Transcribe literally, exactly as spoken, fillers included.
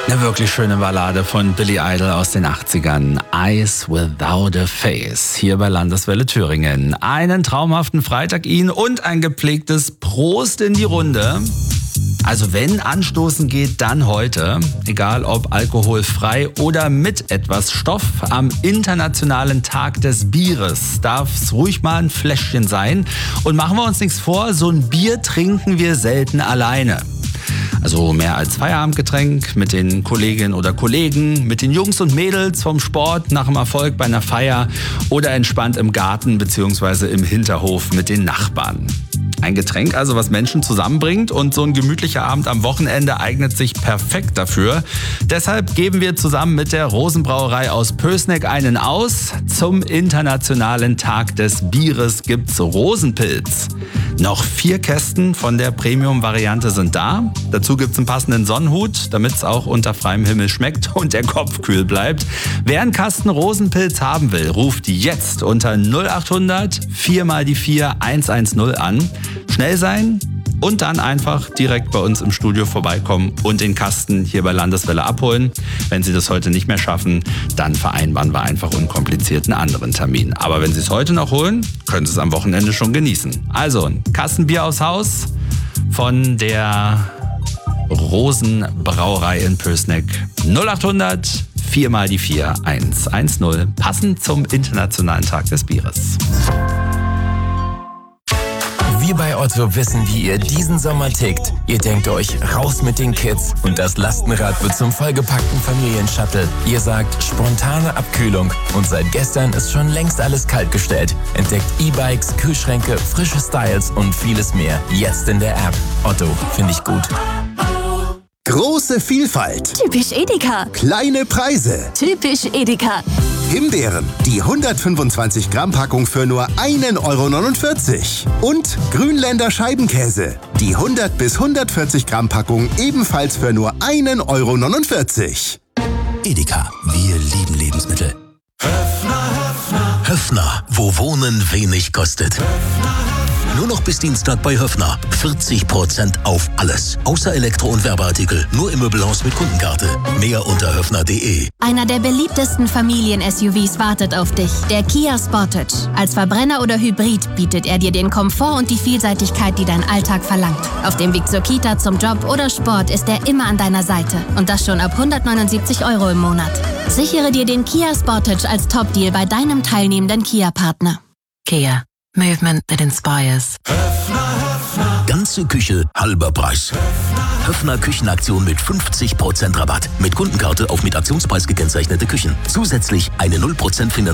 Eine wirklich schöne Ballade von Billy Idol aus den achtzigern. Eyes Without a Face. Hier bei Landeswelle Thüringen. Einen traumhaften Freitag Ihnen und ein gepflegtes Prost in die Runde. Also wenn anstoßen geht, dann heute. Egal ob alkoholfrei oder mit etwas Stoff. Am Internationalen Tag des Bieres darf es ruhig mal ein Fläschchen sein. Und machen wir uns nichts vor, so ein Bier trinken wir selten alleine. Also mehr als Feierabendgetränk mit den Kolleginnen oder Kollegen, mit den Jungs und Mädels vom Sport nach dem Erfolg bei einer Feier oder entspannt im Garten bzw. im Hinterhof mit den Nachbarn. Ein Getränk also, was Menschen zusammenbringt, und so ein gemütlicher Abend am Wochenende eignet sich perfekt dafür. Deshalb geben wir zusammen mit der Rosenbrauerei aus Pößneck einen aus. Zum Internationalen Tag des Bieres gibt's Rosenpilz. Noch vier Kästen von der Premium-Variante sind da. Dazu gibt's einen passenden Sonnenhut, damit es auch unter freiem Himmel schmeckt und der Kopf kühl bleibt. Wer einen Kasten Rosenpilz haben will, ruft jetzt unter null acht hundert vier mal die vier eins eins null an. Schnell sein und dann einfach direkt bei uns im Studio vorbeikommen und den Kasten hier bei Landeswelle abholen. Wenn Sie das heute nicht mehr schaffen, dann vereinbaren wir einfach unkompliziert einen anderen Termin. Aber wenn Sie es heute noch holen, können Sie es am Wochenende schon genießen. Also ein Kastenbier aufs Haus von der Rosenbrauerei in Pößneck. null acht hundert vier mal die vier eins eins null, passend zum Internationalen Tag des Bieres. Wir bei Otto wissen, wie ihr diesen Sommer tickt. Ihr denkt euch, raus mit den Kids und das Lastenrad wird zum vollgepackten Familienshuttle. Ihr sagt, spontane Abkühlung und seit gestern ist schon längst alles kaltgestellt. Entdeckt E-Bikes, Kühlschränke, frische Styles und vieles mehr. Jetzt in der App. Otto, finde ich gut. Große Vielfalt. Typisch Edeka. Kleine Preise. Typisch Edeka. Himbeeren, die hundertfünfundzwanzig Gramm Packung für nur ein Euro neunundvierzig. Und Grünländer Scheibenkäse, die hundert bis hundertvierzig Gramm Packung ebenfalls für nur ein Euro neunundvierzig. Edeka, wir lieben Lebensmittel. Höffner, Höffner. Höffner, wo Wohnen wenig kostet. Nur noch bis Dienstag bei Höffner. vierzig Prozent auf alles. Außer Elektro- und Werbeartikel. Nur im Möbelhaus mit Kundenkarte. Mehr unter höffner punkt de. Einer der beliebtesten Familien-S U Vs wartet auf dich. Der Kia Sportage. Als Verbrenner oder Hybrid bietet er dir den Komfort und die Vielseitigkeit, die dein Alltag verlangt. Auf dem Weg zur Kita, zum Job oder Sport ist er immer an deiner Seite. Und das schon ab hundertneunundsiebzig Euro im Monat. Sichere dir den Kia Sportage als Top-Deal bei deinem teilnehmenden Kia-Partner. Kia. Movement that inspires. Höffner, Höffner. Ganze Küche, halber Preis. Höffner, Höffner Küchenaktion mit fünfzig Prozent Rabatt. Mit Kundenkarte auf mit Aktionspreis gekennzeichnete Küchen. Zusätzlich eine null Prozent Finanzierung